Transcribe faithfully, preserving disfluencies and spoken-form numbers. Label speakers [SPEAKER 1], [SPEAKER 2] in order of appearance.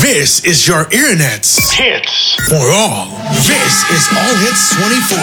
[SPEAKER 1] This is your internet's hits for all. This is All Hits twenty-four.